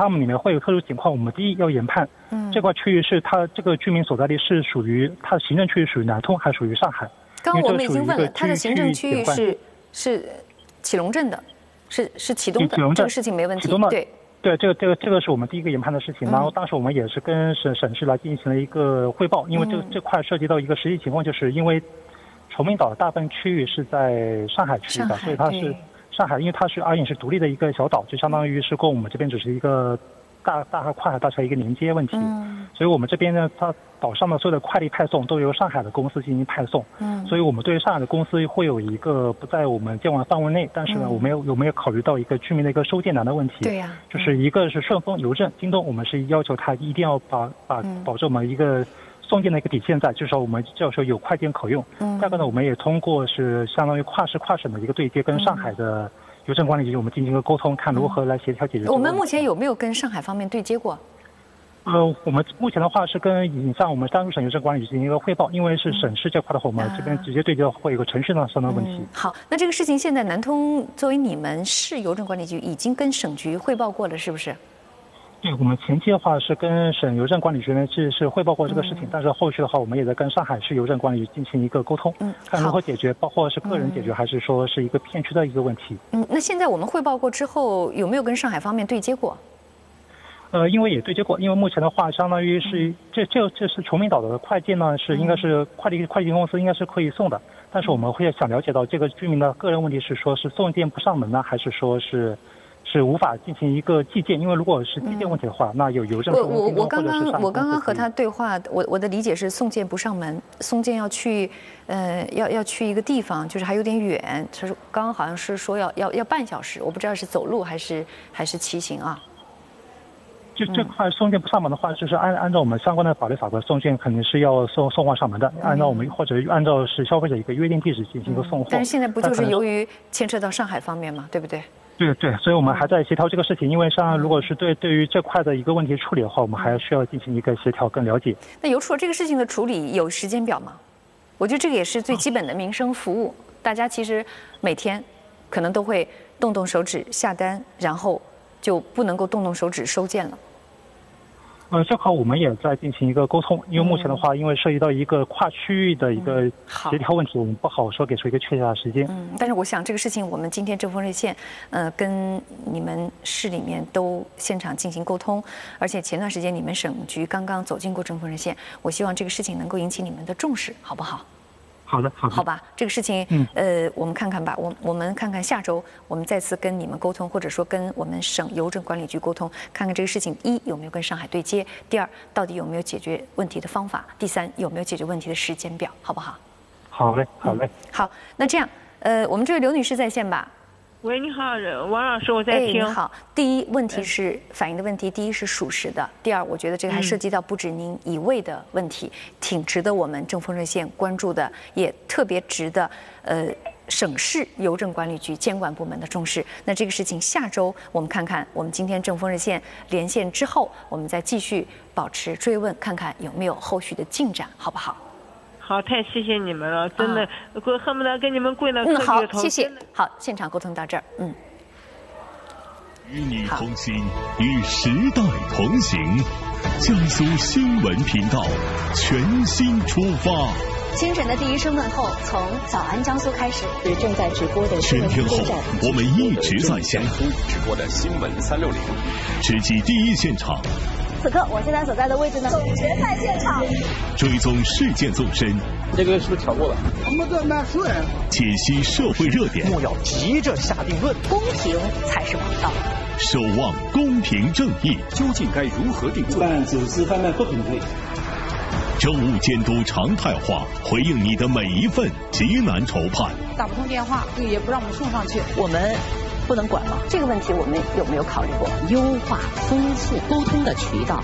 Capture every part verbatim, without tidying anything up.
他们里面会有特殊情况，我们第一要研判，嗯，这块区域是他这个居民所在地是属于他的行政区域属于南通还是属于上海？ 刚刚我们已经问了，他的行政区域是是启龙镇的，是是启东的，这个事情没问题。对对，这个这个这个是我们第一个研判的事情。然后当时我们也是跟省省市来进行了一个汇报，因为这这块涉及到一个实际情况，就是因为崇明岛的大部分区域是在上海区域的，所以它是上海，因为它是而且是独立的一个小岛，就相当于是跟我们这边只是一个大大和跨海大桥一个连接问题。嗯，所以我们这边呢，它岛上的所有的快递派送都由上海的公司进行派送。嗯，所以我们对上海的公司会有一个不在我们监管范围内，但是呢，嗯、我们有有没有考虑到一个居民的一个收件难的问题？ 对呀、啊， 就是一个是顺丰、邮政、京东，我们是要求他一定要把把保证我们一个送件的一个底线在，至少我们叫说有快件可用。嗯，第二个呢，我们也通过是相当于跨市跨省的一个对接，跟上海的邮政管理局我们进行一个沟通，看如何来协调解决。 我们目前有没有跟上海方面对接过？ 呃，我们目前的话是跟引向我们甘肃省邮政管理局进行一个汇报，因为是省市这块的话，我们这边直接对接会有个程序上的问题、嗯。 好，那这个事情现在南通作为你们市邮政管理局已经跟省局汇报过了，是不是？ 对，我们前期的话是跟省邮政管理局呢是是汇报过这个事情、嗯，但是后续的话，我们也在跟上海市邮政管理局进行一个沟通，嗯，看如何解决，包括是个人解决、嗯，还是说是一个片区的一个问题。 嗯，那现在我们汇报过之后，有没有跟上海方面对接过？ 呃，因为也对接过，因为目前的话，相当于是这这这是崇明岛的快件呢，是应该是快递快递公司应该是可以送的，但是我们会想了解到这个居民的个人问题是说是送件不上门呢，还是说是是无法进行一个寄件？因为如果是寄件问题的话，嗯、那有邮政。 我我我刚刚我刚刚和他对话，我我的理解是送件不上门，送件要去呃要要去一个地方，就是还有点远。他说刚刚好像是说要要要半小时，我不知道是走路还是还是骑行啊。 就这块送件不上门的话，就是按按照我们相关的法律法规，送件肯定是要送送货上门的。按照我们或者按照是消费者一个约定地址进行一个送货。 但是现在不就是由于牵扯到上海方面嘛，对不对？ 对对，所以我们还在协调这个事情。因为上如果是对对于这块的一个问题处理的话，我们还需要进行一个协调跟了解。 那邮储这个事情的处理有时间表吗？我觉得这个也是最基本的民生服务，大家其实每天可能都会动动手指下单，然后就不能够动动手指收件了。 呃，这块我们也在进行一个沟通，因为目前的话，因为涉及到一个跨区域的一个协调问题，我们不好说给出一个确切的时间。 嗯，但是我想这个事情，我们今天正风热线，呃，跟你们市里面都现场进行沟通，而且前段时间你们省局刚刚走进过正风热线，我希望这个事情能够引起你们的重视，好不好？ 好的，好的， 好吧，这个事情，嗯，呃，我们看看吧，我我们看看下周我们再次跟你们沟通，或者说跟我们省邮政管理局沟通，看看这个事情一有没有跟上海对接，第二到底有没有解决问题的方法，第三有没有解决问题的时间表，好不好？ 好嘞，好嘞。 嗯、好，那这样，呃，我们这位刘女士在线吧？ 喂，你好，王老师，我在听。 哎，你好。第一，问题是反映的问题，第一是属实的，第二，我觉得这个还涉及到不止您一位的问题，嗯、挺值得我们正风热线关注的，也特别值得呃省市邮政管理局监管部门的重视。那这个事情下周我们看看，我们今天正风热线连线之后，我们再继续保持追问，看看有没有后续的进展，好不好？ 好，太谢谢你们了，真的，我恨不得跟你们跪到磕头。嗯，好，谢谢。好，现场沟通到这儿，嗯。 与你同行，与时代同行。江苏新闻频道全新出发。 清晨的第一声问候，从早安江苏开始。是正在直播的全天候，我们一直在线。 直播的新闻三六零， 直击第一现场。 此刻我现在所在的位置呢，总决赛现场， 追踪事件纵深， 这个是不是调过了？ 我们这蛮顺。 解析社会热点， 莫要急着下定论， 公平才是王道。 守望公平正义， 究竟该如何定罪？ 办走私贩卖不平对。 政务监督常态化，回应你的每一份急难愁盼。 打不通电话，也不让我们送上去， 我们不能管吗？这个问题我们有没有考虑过优化、丰富沟通的渠道？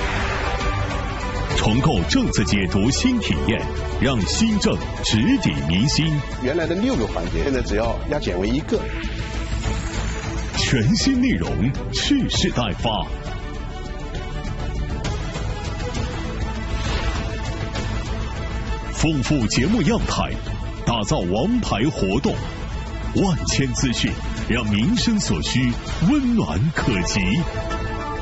重构政策解读新体验，让新政直抵民心。 原来的六个环节，现在只要压减为一个。 全新内容，蓄势待发。丰富节目样态，打造王牌活动，万千资讯，让民生所需温暖可及。